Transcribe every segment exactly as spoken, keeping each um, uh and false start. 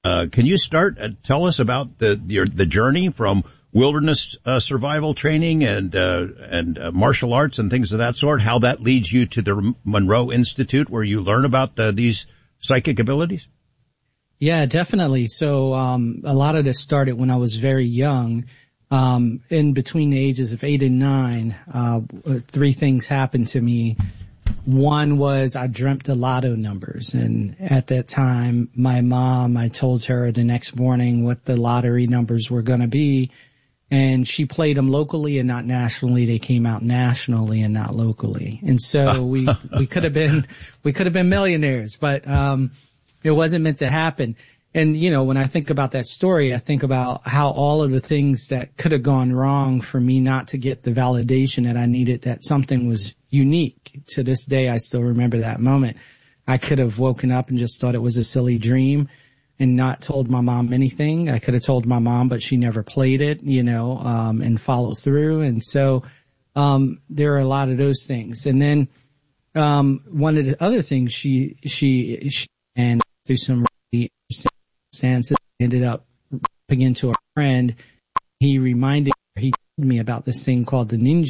Uh, can you start, uh, tell us about the, your, the journey from wilderness, uh, survival training and, uh, and, uh, martial arts and things of that sort, how that leads you to the Monroe Institute where you learn about, uh, these psychic abilities? Yeah, definitely. So, um, a lot of this started when I was very young. Um, in between the ages of eight and nine, uh, three things happened to me. One was I dreamt the lotto numbers, and at that time, my mom, I told her the next morning what the lottery numbers were going to be, and she played them locally and not nationally. They came out nationally and not locally, and so we we could have been we could have been millionaires, but um, it wasn't meant to happen. And, you know, when I think about that story, I think about how all of the things that could have gone wrong for me not to get the validation that I needed, that something was unique. To this day, I still remember that moment. I could have woken up and just thought it was a silly dream and not told my mom anything. I could have told my mom, but she never played it, you know, um, and followed through. And so, um, there are a lot of those things. And then, um, one of the other things she, she, she and through some really interesting circumstances, ended up bumping into a friend. He reminded he told me about this thing called the ninja,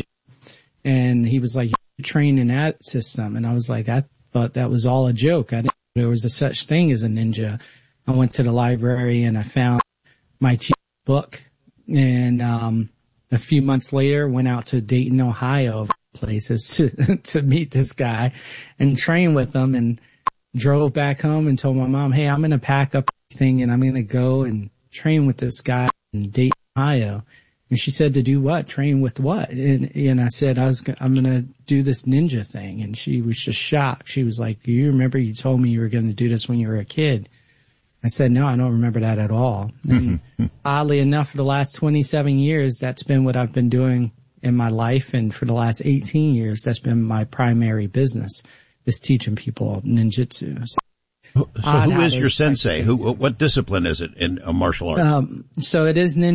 and he was like, "You train in that system," and I was like, I thought that was all a joke. I didn't know there was a such thing as a ninja. I went to the library and I found my teacher's book, and um a few months later went out to Dayton, Ohio, of places, to to meet this guy and train with him, and drove back home and told my mom, "Hey, I'm going to pack up everything and I'm going to go and train with this guy in Dayton, Ohio." And she said, "To do what? Train with what?" And, and I said, I was, I'm going to do this ninja thing. And she was just shocked. She was like, "Do you remember you told me you were going to do this when you were a kid?" I said, "No, I don't remember that at all." And oddly enough, for the last twenty-seven years, that's been what I've been doing in my life. And for the last eighteen years, that's been my primary business, is teaching people ninjutsu. So, so who is your sensei? Who, what discipline is it in uh, martial arts? Um, so it is ninja.